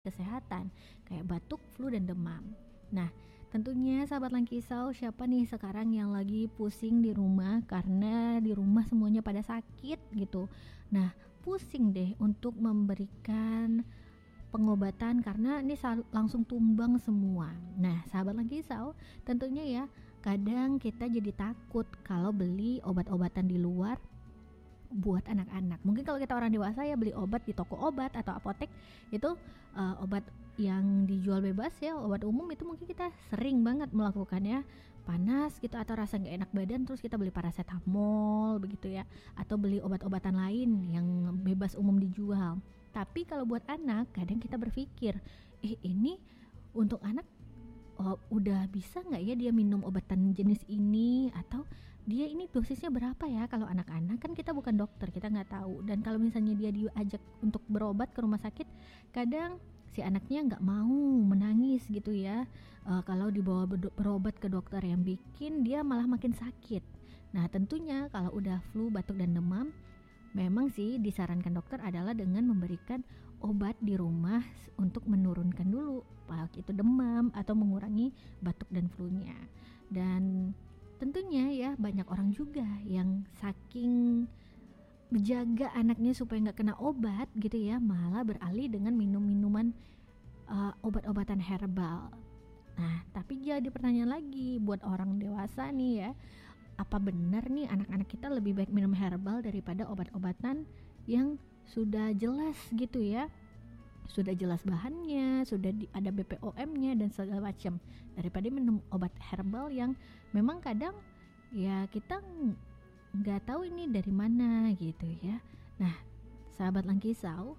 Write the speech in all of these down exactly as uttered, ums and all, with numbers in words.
kesehatan kayak batuk, flu, dan demam. Nah, tentunya sahabat Langkisau, siapa nih sekarang yang lagi pusing di rumah karena di rumah semuanya pada sakit gitu. Nah, pusing deh untuk memberikan pengobatan karena ini langsung tumbang semua. Nah, sahabat Langkisau, tentunya ya kadang kita jadi takut kalau beli obat-obatan di luar buat anak-anak. Mungkin kalau kita orang dewasa ya beli obat di toko obat atau apotek itu uh, obat yang dijual bebas ya, obat umum itu mungkin kita sering banget melakukannya. Panas gitu atau rasa nggak enak badan terus kita beli paracetamol begitu ya, atau beli obat-obatan lain yang bebas umum dijual. Tapi kalau buat anak kadang kita berpikir, eh ini untuk anak oh, udah bisa nggak ya dia minum obatan jenis ini, atau dia ini dosisnya berapa ya. Kalau anak-anak kan kita bukan dokter, kita nggak tahu. Dan kalau misalnya dia diajak untuk berobat ke rumah sakit, kadang si anaknya nggak mau, menangis gitu ya. Uh, kalau dibawa berobat ke dokter, yang bikin dia malah makin sakit. Nah tentunya kalau udah flu, batuk dan demam, memang sih disarankan dokter adalah dengan memberikan obat di rumah untuk menurunkan dulu baik itu demam atau mengurangi batuk dan flu-nya. Dan tentunya ya banyak orang juga yang saking menjaga anaknya supaya nggak kena obat gitu ya, malah beralih dengan minum-minuman uh, obat-obatan herbal. Nah tapi jadi pertanyaan lagi buat orang dewasa nih ya, apa benar nih anak-anak kita lebih baik minum herbal daripada obat-obatan yang sudah jelas gitu ya, sudah jelas bahannya, sudah di, ada B P O M-nya dan segala macam, daripada minum obat herbal yang memang kadang ya kita nggak tahu ini dari mana gitu ya. Nah sahabat Langkisau,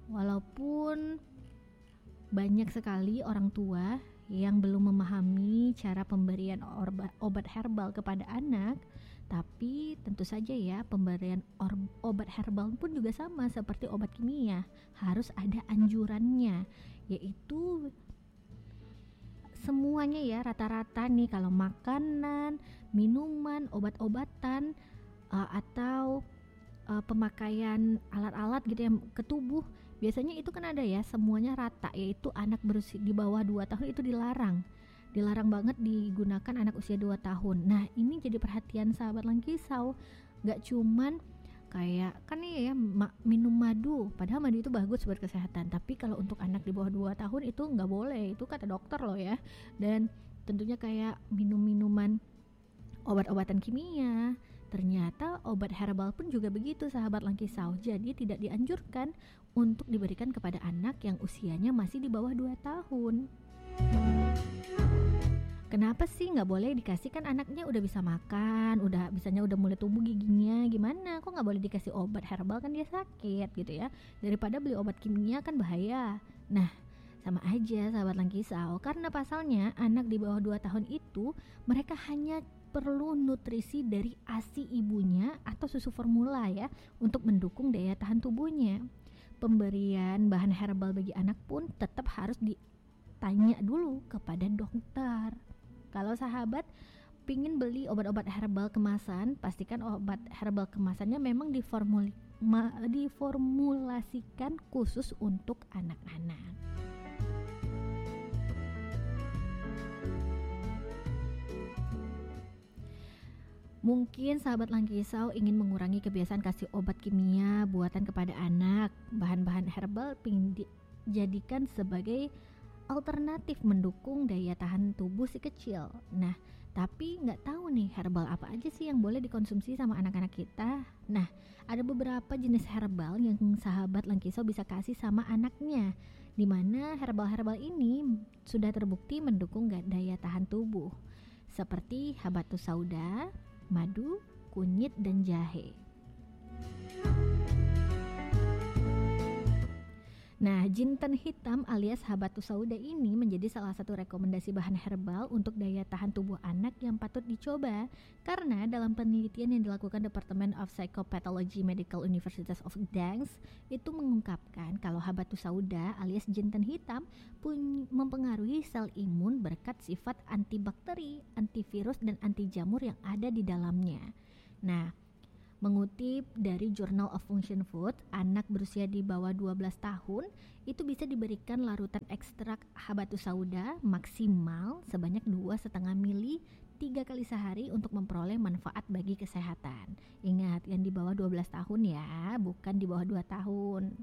walaupun banyak sekali orang tua yang belum memahami cara pemberian orba, obat herbal kepada anak, tapi tentu saja ya pemberian or, obat herbal pun juga sama seperti obat kimia, harus ada anjurannya, yaitu semuanya ya rata-rata nih kalau makanan, minuman, obat-obatan uh, atau uh, pemakaian alat-alat gitu yang ke tubuh, biasanya itu kan ada ya semuanya rata, yaitu anak berusia di bawah dua tahun itu dilarang. Dilarang banget digunakan anak usia dua tahun. Nah ini jadi perhatian sahabat Langkisau. Gak cuman kayak kan nih ya ma- minum madu, padahal madu itu bagus buat kesehatan. Tapi kalau untuk anak di bawah dua tahun itu gak boleh, itu kata dokter loh ya. Dan tentunya kayak minum-minuman obat-obatan kimia, ternyata obat herbal pun juga begitu sahabat Langkisau. Jadi tidak dianjurkan untuk diberikan kepada anak yang usianya masih di bawah dua tahun. Kenapa sih nggak boleh dikasih? Kan anaknya udah bisa makan, udah bisanya udah mulai tumbuh giginya, gimana? Kok nggak boleh dikasih obat herbal, kan dia sakit gitu ya? Daripada beli obat kimia kan bahaya. Nah sama aja sahabat Langkisau, karena pasalnya anak di bawah dua tahun itu mereka hanya perlu nutrisi dari A S I ibunya atau susu formula ya, untuk mendukung daya tahan tubuhnya. Pemberian bahan herbal bagi anak pun tetap harus ditanya dulu kepada dokter. Kalau sahabat pingin beli obat-obat herbal kemasan, pastikan obat herbal kemasannya memang diformuli, ma, diformulasikan khusus untuk anak-anak. Mungkin sahabat Langkisau ingin mengurangi kebiasaan kasih obat kimia buatan kepada anak. Bahan-bahan herbal ingin dijadikan sebagai alternatif mendukung daya tahan tubuh si kecil. Nah, tapi nggak tahu nih herbal apa aja sih yang boleh dikonsumsi sama anak-anak kita. Nah, ada beberapa jenis herbal yang sahabat Langkisau bisa kasih sama anaknya, dimana herbal-herbal ini sudah terbukti mendukung daya tahan tubuh, seperti habatus sauda, madu, kunyit, dan jahe. Nah, jinten hitam alias habatus sauda ini menjadi salah satu rekomendasi bahan herbal untuk daya tahan tubuh anak yang patut dicoba, karena dalam penelitian yang dilakukan Department of Psychopathology Medical University of Gdańsk itu mengungkapkan kalau habatus sauda alias jinten hitam pun mempengaruhi sel imun berkat sifat antibakteri, antivirus, dan anti jamur yang ada di dalamnya. Nah, Mengutip dari Journal of Function Food, anak berusia di bawah dua belas tahun itu bisa diberikan larutan ekstrak habatus sauda maksimal sebanyak dua koma lima mili tiga kali sehari untuk memperoleh manfaat bagi kesehatan. Ingat, yang di bawah dua belas tahun ya, bukan di bawah dua tahun.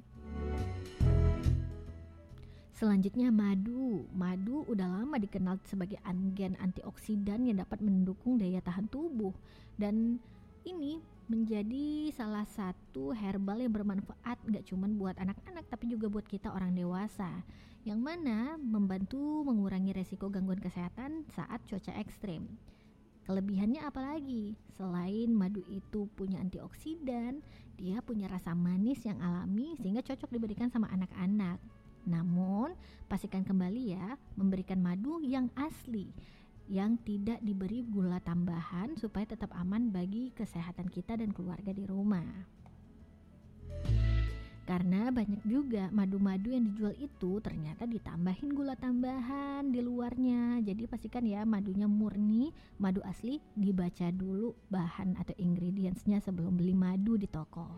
Selanjutnya madu. Madu udah lama dikenal sebagai agen antioksidan yang dapat mendukung daya tahan tubuh. Dan ini menjadi salah satu herbal yang bermanfaat gak cuma buat anak-anak tapi juga buat kita orang dewasa, yang mana membantu mengurangi resiko gangguan kesehatan saat cuaca ekstrim. Kelebihannya apalagi? Selain madu itu punya antioksidan, dia punya rasa manis yang alami sehingga cocok diberikan sama anak-anak. Namun, pastikan kembali ya, memberikan madu yang asli, yang tidak diberi gula tambahan supaya tetap aman bagi kesehatan kita dan keluarga di rumah. Karena banyak juga madu-madu yang dijual itu ternyata ditambahin gula tambahan di luarnya. Jadi pastikan ya madunya murni, madu asli, dibaca dulu bahan atau ingredientsnya sebelum beli madu di toko.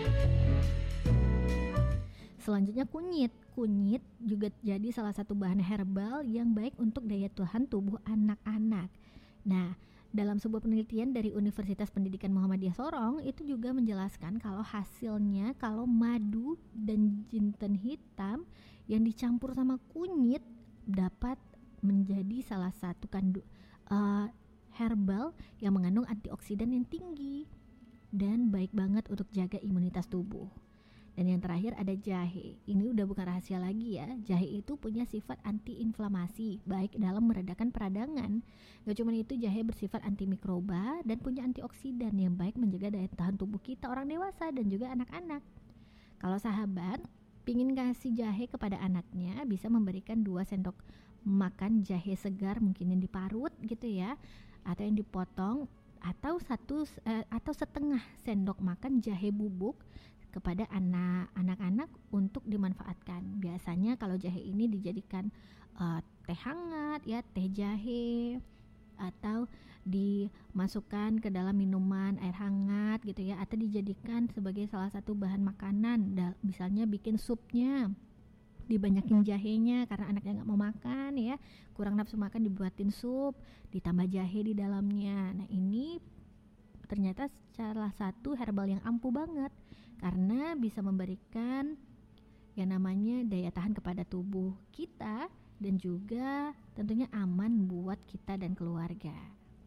Selanjutnya kunyit. Kunyit juga jadi salah satu bahan herbal yang baik untuk daya tahan tubuh anak-anak. Nah, dalam sebuah penelitian dari Universitas Pendidikan Muhammadiyah Sorong itu juga menjelaskan kalau hasilnya kalau madu dan jinten hitam yang dicampur sama kunyit dapat menjadi salah satu kandu, uh, herbal yang mengandung antioksidan yang tinggi dan baik banget untuk jaga imunitas tubuh. Dan yang terakhir ada jahe. Ini udah bukan rahasia lagi ya. Jahe itu punya sifat antiinflamasi, baik dalam meredakan peradangan. Gak cuma itu, jahe bersifat antimikroba dan punya antioksidan yang baik menjaga daya tahan tubuh kita orang dewasa dan juga anak-anak. Kalau sahabat pingin kasih jahe kepada anaknya, bisa memberikan dua sendok makan jahe segar, mungkin yang diparut gitu ya, atau yang dipotong, atau satu eh, atau setengah sendok makan jahe bubuk kepada anak anak-anak untuk dimanfaatkan. Biasanya kalau jahe ini dijadikan uh, teh hangat ya, teh jahe, atau dimasukkan ke dalam minuman air hangat gitu ya, atau dijadikan sebagai salah satu bahan makanan. Da- misalnya bikin supnya, dibanyakin jahenya karena anaknya nggak mau makan ya, kurang nafsu makan, dibuatin sup, ditambah jahe di dalamnya. Nah ini ternyata salah satu herbal yang ampuh banget karena bisa memberikan yang namanya daya tahan kepada tubuh kita dan juga tentunya aman buat kita dan keluarga.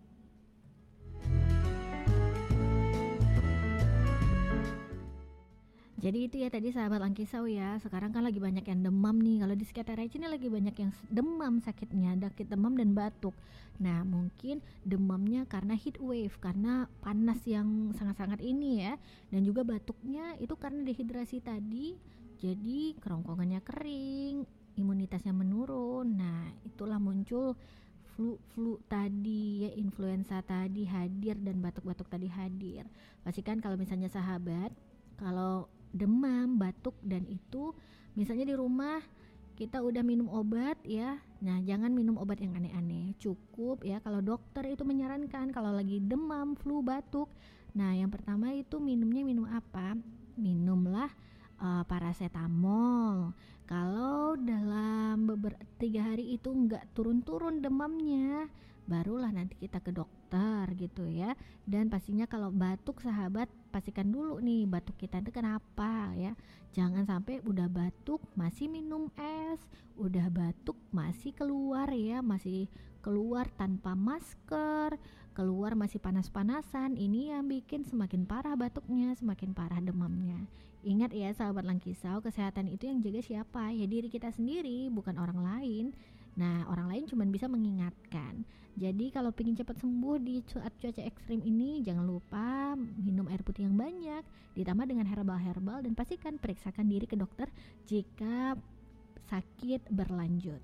Jadi itu ya tadi sahabat Langkisau ya. Sekarang kan lagi banyak yang demam nih. Kalau di sekitar Reci ini lagi banyak yang demam sakitnya, sakit demam dan batuk. Nah mungkin demamnya karena heat wave, karena panas yang sangat-sangat ini ya. Dan juga batuknya itu karena dehidrasi tadi. Jadi kerongkongannya kering, imunitasnya menurun. Nah itulah muncul flu-flu tadi ya, influenza tadi hadir dan batuk-batuk tadi hadir. Pastikan kalau misalnya sahabat, kalau demam, batuk dan itu misalnya di rumah kita udah minum obat ya. Nah, jangan minum obat yang aneh-aneh. Cukup ya kalau dokter itu menyarankan kalau lagi demam, flu, batuk. Nah, yang pertama itu minumnya minum apa? Minumlah uh, paracetamol. Kalau dalam beberapa tiga hari itu enggak turun-turun demamnya, barulah nanti kita ke dokter gitu ya. Dan pastinya kalau batuk sahabat, pastikan dulu nih batuk kita itu kenapa ya. Jangan sampai udah batuk masih minum es, udah batuk masih keluar ya, masih keluar tanpa masker, keluar masih panas-panasan. Ini yang bikin semakin parah batuknya, semakin parah demamnya. Ingat ya sahabat Langkisau, kesehatan itu yang jaga siapa? Ya diri kita sendiri, bukan orang lain. Nah, orang lain cuma bisa mengingatkan. Jadi kalau ingin cepat sembuh di saat cuaca ekstrim ini, jangan lupa minum air putih yang banyak, ditambah dengan herbal-herbal, dan pastikan periksakan diri ke dokter jika sakit berlanjut.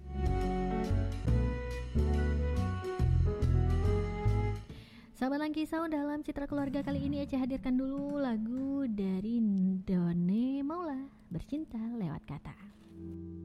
Sahabat Langkisau, dalam Citra Keluarga kali ini Ece hadirkan dulu lagu dari Done Maula, Bercinta Lewat Kata.